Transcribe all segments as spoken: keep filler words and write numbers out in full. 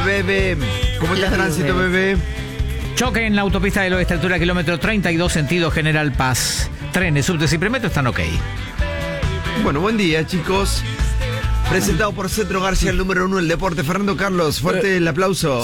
Bebé, ¿cómo está el tránsito, bebé? Choque en la autopista del oeste, altura kilómetro treinta y dos, sentido General Paz. Trenes, subtes y premetro están ok. Bueno, buen día, chicos. Presentado por Cetro García, el número uno del deporte. Fernando Carlos, fuerte el aplauso. Sí,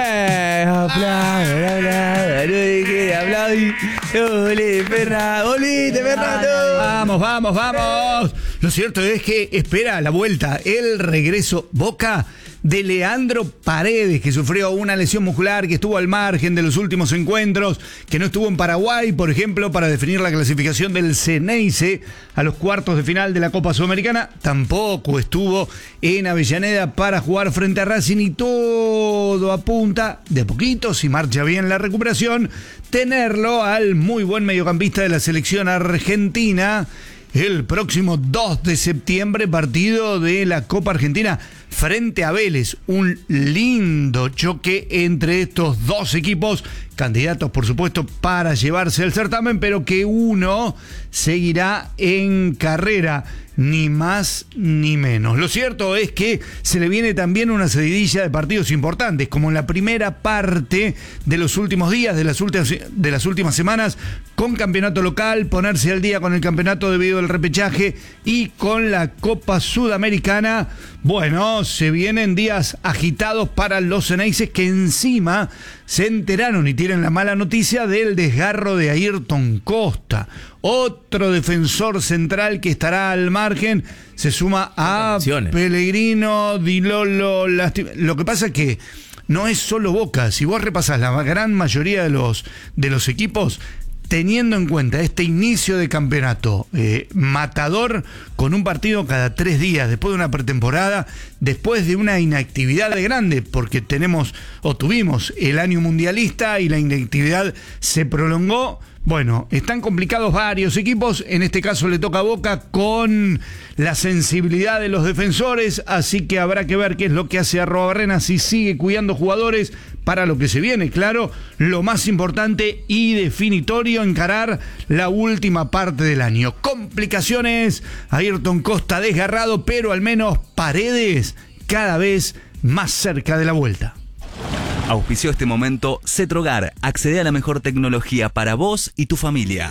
Vamos, vamos, vamos. Lo cierto es que espera la vuelta, el regreso Boca de Leandro Paredes, que sufrió una lesión muscular, que estuvo al margen de los últimos encuentros, que no estuvo en Paraguay, por ejemplo, para definir la clasificación del Ceneice a los cuartos de final de la Copa Sudamericana. Tampoco estuvo en Avellaneda para jugar frente a Racing, y todo apunta, de a poquito, si marcha bien la recuperación, tenerlo al muy buen mediocampista de la selección argentina el próximo dos de septiembre, partido de la Copa Argentina frente a Vélez. Un lindo choque entre estos dos equipos, candidatos por supuesto para llevarse el certamen, pero que uno seguirá en carrera, ni más ni menos. Lo cierto es que se le viene también una seguidilla de partidos importantes, como en la primera parte de los últimos días, de las últimas, de las últimas semanas, con campeonato local, ponerse al día con el campeonato debido al repechaje y con la Copa Sudamericana. Bueno, se vienen días agitados para los Ceneices, que encima se enteraron y tienen la mala noticia del desgarro de Ayrton Costa, otro defensor central que estará al margen. Se suma a Pellegrino, Di Lolo. Lastim- Lo que pasa es que no es solo Boca. Si vos repasás la gran mayoría de los, de los equipos, teniendo en cuenta este inicio de campeonato eh, matador, con un partido cada tres días, después de una pretemporada, después de una inactividad de grande, porque tenemos o tuvimos el año mundialista y la inactividad se prolongó. Bueno, están complicados varios equipos, en este caso le toca a Boca con la sensibilidad de los defensores, así que habrá que ver qué es lo que hace Arruabarrena, si sigue cuidando jugadores para lo que se viene. Claro, lo más importante y definitorio, encarar la última parte del año. Complicaciones, Ayrton Costa desgarrado, pero al menos Paredes cada vez más cerca de la vuelta. Auspició este momento Cetrogar. Accede a la mejor tecnología para vos y tu familia.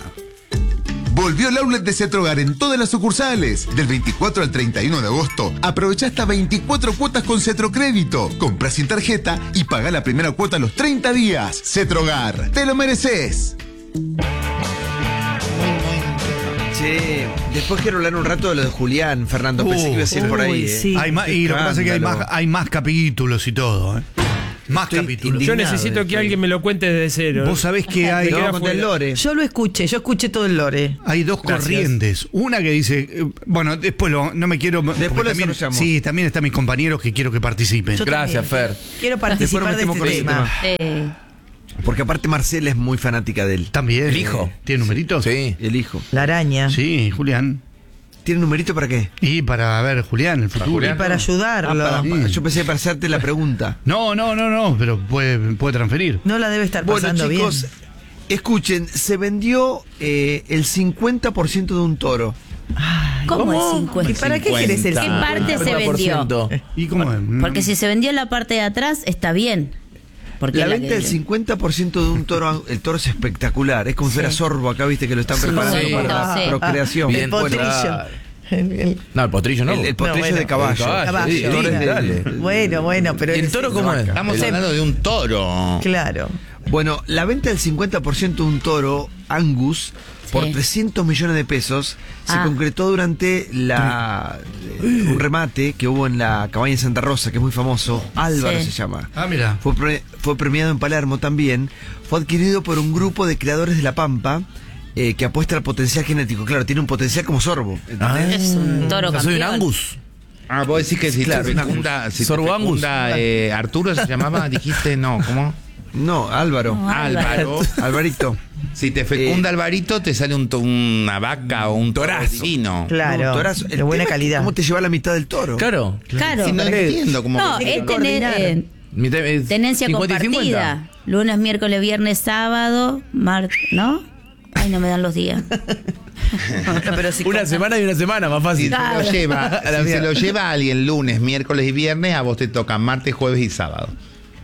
Volvió el outlet de Cetrogar en todas las sucursales. Del veinticuatro al treinta y uno de agosto, aprovecha hasta veinticuatro cuotas con Cetrocrédito. Compra sin tarjeta y paga la primera cuota a los treinta días. Cetrogar, te lo mereces. Che, después quiero hablar un rato de lo de Julián, Fernando. Uh, Pensé que iba a decir por ahí. Uy, sí. ¿eh? Hay más, y lo que pasa es que hay más, hay más capítulos y todo, ¿eh? Más Estoy capítulos. Yo necesito estoy. que alguien me lo cuente desde cero. Vos sabés que hay, Te conté el lore. Yo lo escuché, yo escuché todo el lore. hay dos Gracias. corrientes. Una que dice, eh, bueno, después lo, no me quiero... Después porque lo también, desarrollamos. sí, también están mis compañeros que quiero que participen. Yo Gracias, también. Fer. Quiero participar de Después nos este metemos con ese tema. tema. Eh, Porque aparte Marcela es muy fanática de él. También. ¿El hijo? ¿Tiene numeritos? Sí. El hijo. La araña. Sí, Julián. ¿Tiene numerito para qué? Y para ver, Julián, el futuro. Julián. Y para ayudarlo. Ah, para- Sí. para- yo pensé para hacerte la pregunta. No, no, no, no, pero puede, puede transferir. No la debe estar Bueno, pasando chicos, bien. escuchen, se vendió eh, el cincuenta por ciento de un toro. ¿Cómo es cincuenta? ¿Y para qué quieres el ¿Qué cincuenta? parte se vendió? ¿Y cómo es? Porque si se vendió la parte de atrás, está bien. Porque La la venta que- del cincuenta por ciento de un toro, el toro es espectacular. Es como si fuera Sí. sorbo acá, viste que lo están preparando sí. para la Sí. procreación. Bien, El potrillo. claro. El- el- No, el potrillo no. El, el potrillo No, bueno. de caballo. El caballo. Caballo. Sí, El toro es de- dale. Bueno, bueno, pero ¿Y el es- toro cómo es? Estamos El- hablando de un toro. Claro. Bueno, la venta del cincuenta por ciento de un toro Angus por Sí. trescientos millones de pesos se Ah. concretó durante la eh, un remate que hubo en la cabaña de Santa Rosa, que es muy famoso. Álvaro Sí. se llama. Ah, mira. Fue, pre- fue premiado en Palermo también. Fue adquirido por un grupo de creadores de La Pampa eh, que apuesta al potencial genético. Claro, tiene un potencial como sorbo. ¿entendés? Es un toro Yo soy un campeón. Angus. Ah, vos decís que si Claro, te un fecunda, si te Sorbo Angus. fecunda, eh, Arturo se llamaba, dijiste, no, ¿cómo? No, Álvaro. No, Álvaro. Álvaro. Alvarito. Si te fecunda Eh, Alvarito, te sale un to- una vaca o un torazo divino. Claro. No, torazo. El de buena tema es calidad. ¿Cómo te lleva la mitad del toro? Claro. Claro. Si no entiendo cómo. No, Tiene que es tener coordinar. eh, Mi te- es tenencia cincuenta y cincuenta. compartida. Lunes, miércoles, viernes, sábado, mar... ¿no? Ay, no me dan los días. No, pero si Una compras- semana y una semana, más Si fácil. se Claro. lo lleva, A la si se mierda. lo lleva alguien lunes, miércoles y viernes, a vos te toca martes, jueves y sábado.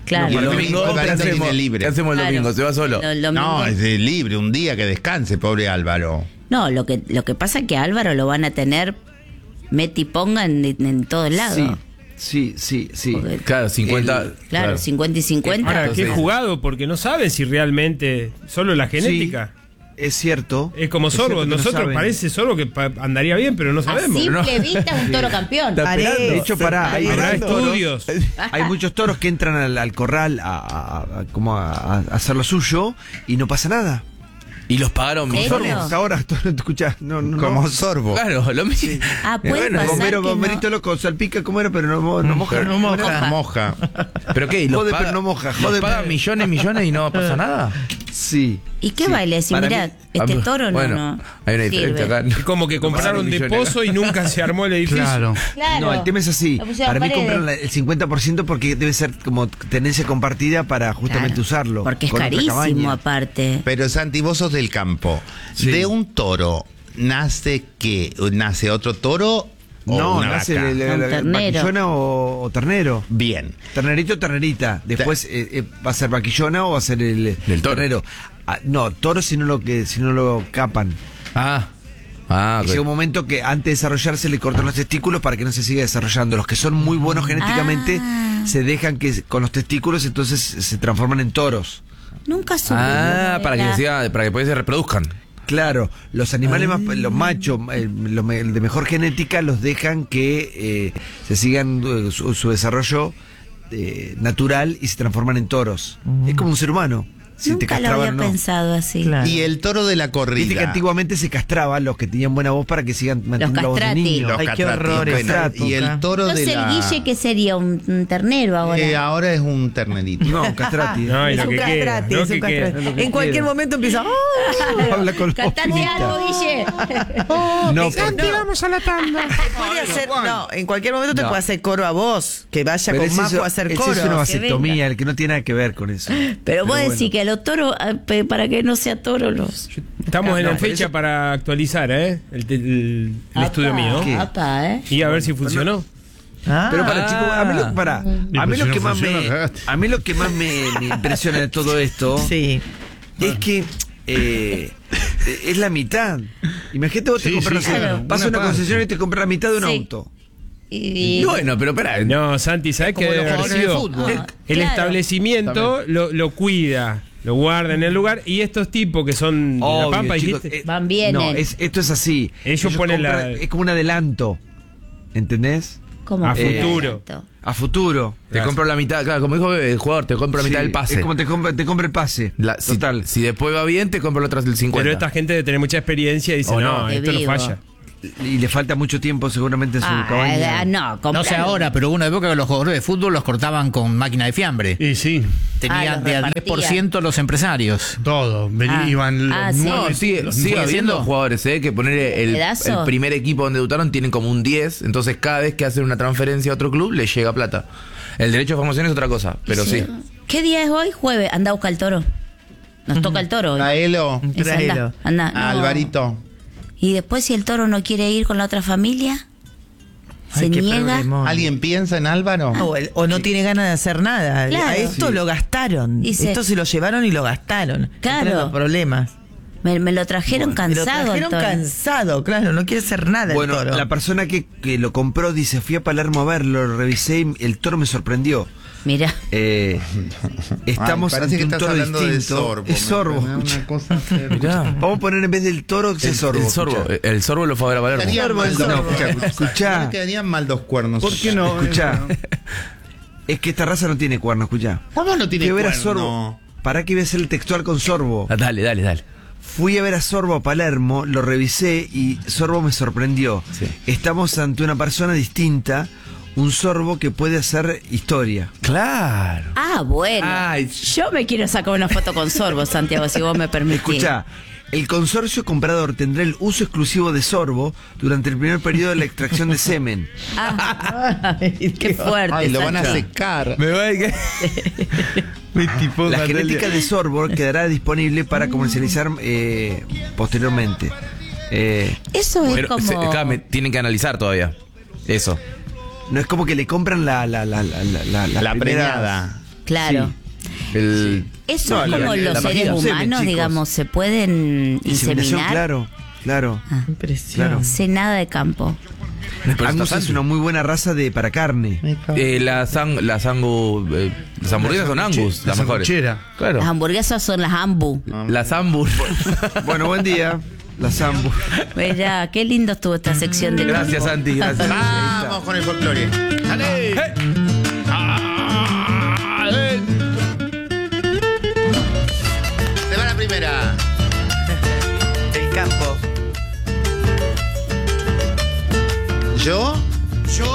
Claro. Y el Lo domingo, mismo, ¿qué ¿qué hacemos? hacemos? libre. ¿Qué hacemos el Claro. domingo? ¿Se va solo? Lo- lo No, mismo- es de libre, un día que descanse, pobre Álvaro. No, lo que, lo que pasa es que a Álvaro lo van a tener meti ponga en, en todos lados. Sí, sí, sí, sí. Porque- Claro, cincuenta. El- Claro, cincuenta y cincuenta. Ahora, qué Entonces- jugado, porque no saben si realmente solo la genética. Sí, es cierto. Es como Es Sorbo. cierto que no Nosotros saben. parece Sorbo que pa- andaría bien, pero no A sabemos. simple vista es un toro campeón. De hecho, pará, hay, Habrá hay toros- estudios. hay muchos toros que entran al, al corral a, a- a- como a, a hacer lo suyo y no pasa nada. Y los pagaron ¿En millones. serio? Hasta ahora, escucha, no, no, Como no. sorbo. Claro, lo mismo. Ah, puede Bueno, pasar Bombero, que bomberito no. loco, salpica, ¿cómo era? Pero no, mo- no moja. No moja. Moja. ¿Pero qué? ¿Y los Jode, paga- pero no moja, los jode, pagan pero- millones, millones y no pasa nada? Sí. ¿Y qué sí. baile? Si Para mirá, mí- este Ah, toro no, bueno, no hay una diferencia sirve. acá. Es como que compraron de millones. pozo y nunca se armó el edificio. Claro. Claro. No, el tema es así. Lo pusieron Para mí paredes. compran la- el cincuenta por ciento porque debe ser como tenencia compartida para justamente Claro, usarlo. Porque es con otra carísimo cabaña. aparte. Pero Santi, vos sos del campo. Sí. ¿De un toro nace qué? ¿Nace otro toro o No, una nace vaca? el- el- Un el- ternero. vaquillona o, o ternero. Bien. Ternerito o ternerita. Después eh, eh, va a ser vaquillona o va a ser el, Del toro. ternero. Ah, no, toro si no lo que si no lo capan. Ah. Ah, Y ok. llega un momento que antes de desarrollarse le cortan los testículos para que no se siga desarrollando. Los que son muy buenos genéticamente Ah. se dejan que con los testículos entonces se transforman en toros. Nunca supe. Ah, para que Era- siga, para que después se reproduzcan. Claro, los animales más, los machos, eh, los me- de mejor genética los dejan que eh, se sigan eh, su, su desarrollo eh, natural y se transforman en toros. Es como un ser humano. Si te Nunca lo castraban había o no. pensado así. Claro. Y el toro de la Viste que corrida. antiguamente se castraban los que tenían buena voz para que sigan manteniendo la voz de castrati. niño. Los Ay, qué catrati. horror esa Bueno, época. y el toro de Entonces la... el Guille, que sería un, un ternero ahora. Eh, ahora es un ternerito. No, castrati. No, y Es lo un que queda. castrati, Lo es un que queda. castrati. Es lo que En cualquier queda. momento empieza. ¡Oh! Habla con Cantate finita. algo, Guille. No, porque- vamos a la tanda. Puede hacer, no, en cualquier momento te No. puede hacer coro a vos. Que vaya pero con ese Majo es- a hacer ese coro. es una Que vasectomía, el que no tiene nada que ver con eso. Pero vos bueno. decís que a los toros, ah, pe- para que no sea toro, los. Estamos en No, la por fecha eso- para actualizar, ¿eh? El, el- el Apa, estudio mío. ¿Qué? apa, ¿eh? Y a ver si funcionó. Ah. Pero para chicos, a mí lo, para, a mí lo que más me, funciona, cagaste. a mí lo que más me, me impresiona de todo esto Sí. es que eh, es la mitad. Imagínate vos te Sí, compras, sí, no sé, claro. vas a Una una parte. concesión y te compras la mitad de un Sí. auto. Y, Y bueno, pero espera. No, Santi, ¿sabes qué Como debe los haber jugadores de sido? fútbol. El, Ah, el claro. establecimiento lo, lo cuida, lo guarda en el lugar y estos tipos que son de la Obvio, Pampa, chicos, dijiste. eh, Van, vienen. No, es, esto es así. Ellos ponen la- compran- Es como un adelanto. ¿Entendés? ¿Cómo a que futuro. tanto? A futuro. Te compro la mitad, claro, como dijo el jugador, te compro la mitad Sí, del pase. Es como te compra, te compra el pase. La- si, Total. si después va bien, te compro la otra del cincuenta. Pero esta gente debe tener mucha experiencia y dice, O no, no. esto no Vivo. falla. Y le falta mucho tiempo seguramente en su Ah, cabaña. ah, no, No sé compralo. ahora, pero hubo una época que los jugadores de fútbol los cortaban con máquina de fiambre. Y sí, Tenían los de al repartían. diez por ciento los empresarios. todo. Vení- Ah. Iban los Ah, sí. nueve. No, sigue, los sigue nueve. habiendo haciendo? jugadores, ¿eh? Que poner el, ¿Pedazo? el primer equipo donde debutaron tienen como un diez, entonces cada vez que hacen una transferencia a otro club les llega plata. El derecho de formación es otra cosa, pero sí. ¿Qué día es hoy? Jueves. Anda a buscar el toro. Nos toca el toro hoy. Traelo. Esa, Tráelo. Anda, anda. A No. Alvarito. Y después, si el toro no quiere ir con la otra familia, se Ay, qué niega. problemón. ¿Alguien piensa en Álvaro? O, el- o no tiene ganas de hacer nada. Claro. A esto Sí. lo gastaron. Y se- Esto se lo llevaron y lo gastaron. Claro. Tienen los problemas. Me, me lo trajeron Me lo cansado. trajeron el toro. cansado, claro. No quiere hacer nada Bueno, el toro. la persona que, que lo compró dice, fui a Palermo a verlo, lo revisé y el toro me sorprendió. Mira. Eh, estamos Ay, parece ante que un estás toro hablando de distinto. sorbo. Es sorbo. ¿me entendés? Una cosa Mirá. Vamos a poner en vez del toro que sea El, sorbo. el sorbo, escuchá. el sorbo lo fue a ver a Palermo. Quedarían Sorbo, mal el dos sorbo. cuernos. Escuchá, escuchá. No quedarían mal dos cuernos. ¿Por qué no? Escuchá. Es que esta raza no tiene cuerno, escuchá. ¿Cómo no tiene Fui a ver a cuerno? Sorbo. ¿Para qué voy a hacer el textual con Sorbo? Ah, dale, dale, dale. Fui a ver a Sorbo a Palermo, lo revisé y Sorbo me sorprendió. Sí. Estamos ante una persona distinta, un Sorbo que puede hacer historia. Claro. Ah, bueno. Ay. Yo me quiero sacar una foto con Sorbo, Santiago, si vos me permitís. Escuchá, el consorcio comprador tendrá el uso exclusivo de Sorbo durante el primer periodo de la extracción de semen. Ah, Ay, qué Dios. fuerte. Ay, lo van a Santi. secar. Me va a que... La genética de Sorbo quedará disponible para comercializar eh, posteriormente. Eh, Eso es Pero, como. se- acá me tienen que analizar todavía. Eso. no es como que le compran la la la la la, la, La primera- preñada. Claro. Sí. El, Eso No, es la- como la- los la seres vagina semen, humanos, chicos. digamos, se pueden Inseminación, inseminar. claro, claro. Ah, Impresión. Claro. sé nada de campo. Angus es una muy buena raza de para carne. eh, las, ang- las, angu, eh, las hamburguesas son Angus, La las mejores. sanguchera. Claro. Las hamburguesas son las ambu. Las Ambur. Bueno, buen día. Las Ambur. Mira, qué lindo estuvo esta sección de Gracias, campo. Santi. Gracias. Vamos con el folclore. ¡Dale!